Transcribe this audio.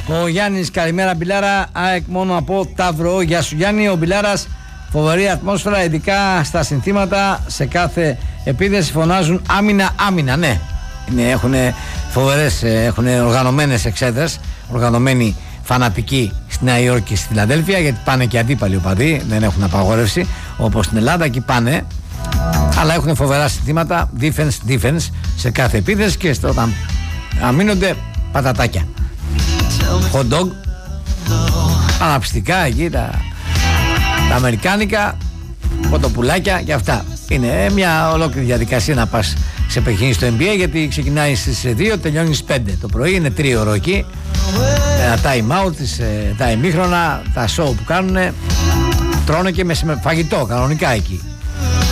Ο Γιάννης, καλημέρα Μπιλάρα, ΑΕΚ μόνο από Ταύρο. Γεια σου Γιάννη. Ο Μπιλάρας, φοβερή ατμόσφαιρα, ειδικά στα συνθήματα. Σε επίθεση φωνάζουν άμυνα, άμυνα. Ναι, έχουν φοβερές, έχουν οργανωμένες εξέδρες, οργανωμένοι φανατικοί στη Νέα Υόρκη και στη Φιλαδέλφια, γιατί πάνε και αντίπαλοι οπαδοί, δεν έχουν απαγόρευση όπως στην Ελλάδα, εκεί πάνε. Αλλά έχουν φοβερά συνθήματα, defense σε κάθε επίθεση, και όταν αμήνονται, πατατάκια, hot dog, αναψυκτικά εκεί, τα αμερικάνικα, κοτοπουλάκια και αυτά. Είναι μια ολόκληρη διαδικασία να πας σε παιχνίδι στο NBA, γιατί ξεκινάει στις 2, τελειώνει στις 5 το πρωί, είναι 3ωρο εκεί. Ένα time out, τα ημίχρονα, τα show που κάνουν, τρώνε και με φαγητό κανονικά εκεί.